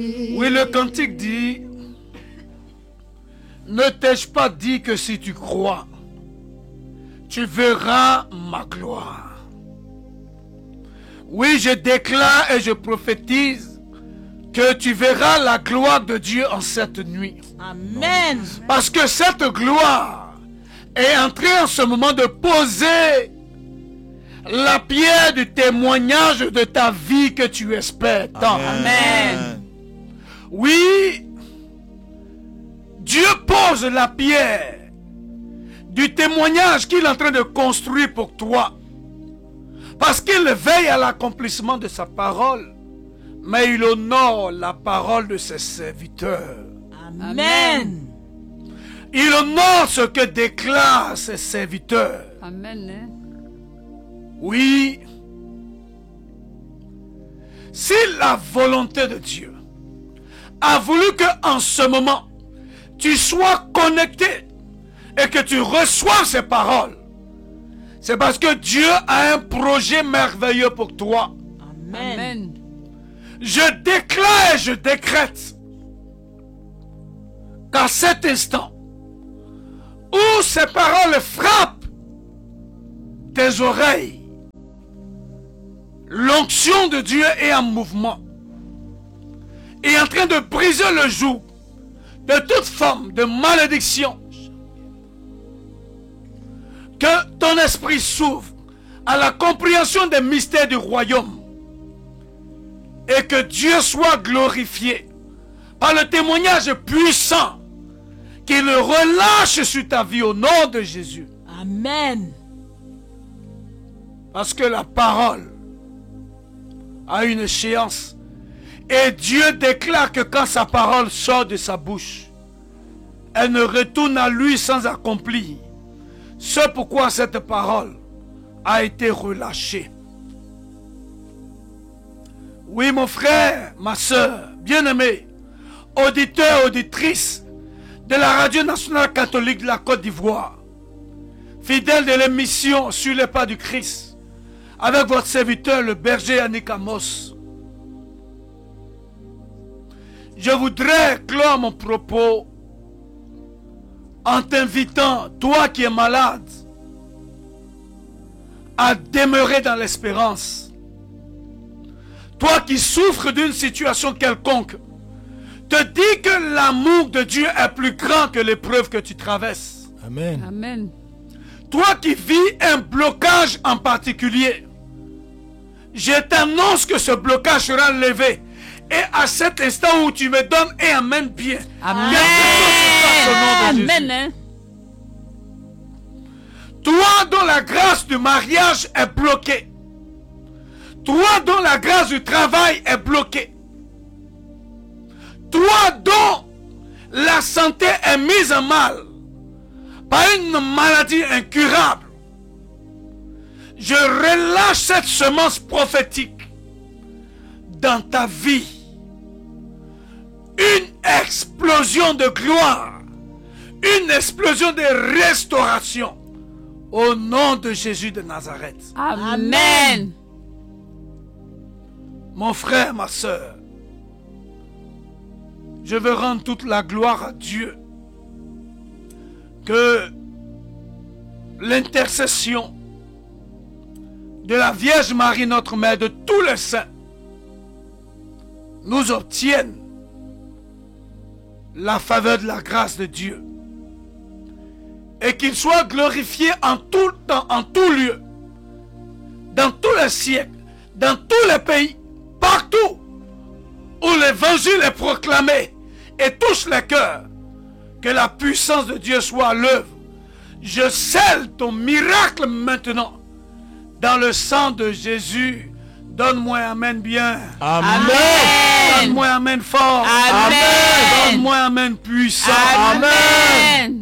Oui, le cantique dit, ne t'ai-je pas dit que si tu crois, tu verras ma gloire. Oui, je déclare et je prophétise que tu verras la gloire de Dieu en cette nuit. Amen. Parce que cette gloire est en train en ce moment de poser la pierre du témoignage de ta vie que tu espères tant. Amen. Oui, Dieu pose la pierre du témoignage qu'il est en train de construire pour toi. Parce qu'il veille à l'accomplissement de sa parole, mais il honore la parole de ses serviteurs. Amen. Il honore ce que déclarent ses serviteurs. Amen. Oui. Si la volonté de Dieu a voulu qu'en ce moment, tu sois connecté et que tu reçoives ces paroles, c'est parce que Dieu a un projet merveilleux pour toi. Amen. Amen. Je déclare et je décrète qu'à cet instant où ces paroles frappent tes oreilles, l'onction de Dieu est en mouvement, est en train de briser le joug de toute forme de malédiction. Que ton esprit s'ouvre à la compréhension des mystères du royaume et que Dieu soit glorifié par le témoignage puissant qu'il relâche sur ta vie au nom de Jésus. Amen. Parce que la parole a une échéance et Dieu déclare que quand sa parole sort de sa bouche, elle ne retourne à lui sans accomplir. C'est pourquoi cette parole a été relâchée. Oui, mon frère, ma soeur, bien-aimé, auditeur, auditrice de la Radio Nationale Catholique de la Côte d'Ivoire, fidèle de l'émission Sur les pas du Christ, avec votre serviteur, le berger Yannick Amos. Je voudrais clore mon propos en t'invitant, toi qui es malade, à demeurer dans l'espérance. Toi qui souffres d'une situation quelconque, te dis que l'amour de Dieu est plus grand que l'épreuve que tu traverses. Amen. Amen. Toi qui vis un blocage en particulier, je t'annonce que ce blocage sera levé. Et à cet instant où tu me donnes et amène bien. Amen. Amen. Toi dont la grâce du mariage est bloquée. Toi dont la grâce du travail est bloquée. Toi dont la santé est mise en mal par une maladie incurable. Je relâche cette semence prophétique dans ta vie. Une explosion de gloire. Une explosion de restauration. Au nom de Jésus de Nazareth. Amen. Mon frère, ma soeur, je veux rendre toute la gloire à Dieu. Que l'intercession de la Vierge Marie, notre Mère, de tous les saints, nous obtienne la faveur de la grâce de Dieu. Et qu'il soit glorifié en tout temps, en tout lieu, dans tous les siècles, dans tous les pays, partout où l'évangile est proclamé et touche les cœurs. Que la puissance de Dieu soit à l'œuvre. Je scelle ton miracle maintenant dans le sang de Jésus. Donne-moi un amen bien. Amen. Donne-moi un amen fort. Amen. Donne-moi un amen puissant. Amen.